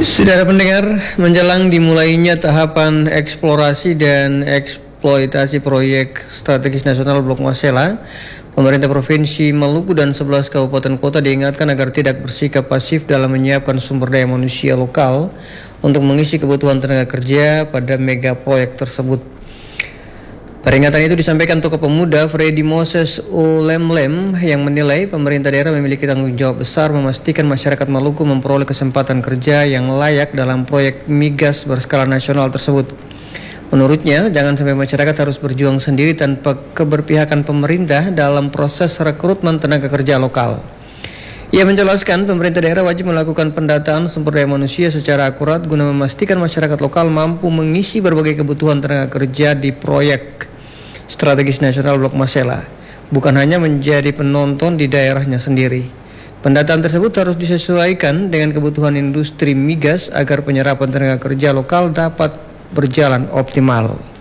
Saudara pendengar, menjelang dimulainya tahapan eksplorasi dan eksploitasi proyek strategis nasional Blok Masela, pemerintah Provinsi Maluku dan 11 kabupaten kota diingatkan agar tidak bersikap pasif dalam menyiapkan sumber daya manusia lokal untuk mengisi kebutuhan tenaga kerja pada mega proyek tersebut. Peringatan itu disampaikan tokoh pemuda Freddy Moses Ulemlem yang menilai pemerintah daerah memiliki tanggung jawab besar memastikan masyarakat Maluku memperoleh kesempatan kerja yang layak dalam proyek migas berskala nasional tersebut. Menurutnya, jangan sampai masyarakat harus berjuang sendiri tanpa keberpihakan pemerintah dalam proses rekrutmen tenaga kerja lokal. Ia menjelaskan pemerintah daerah wajib melakukan pendataan sumber daya manusia secara akurat guna memastikan masyarakat lokal mampu mengisi berbagai kebutuhan tenaga kerja di proyek strategis nasional Blok Masela, bukan hanya menjadi penonton di daerahnya sendiri. Pendataan tersebut harus disesuaikan dengan kebutuhan industri migas agar penyerapan tenaga kerja lokal dapat berjalan optimal.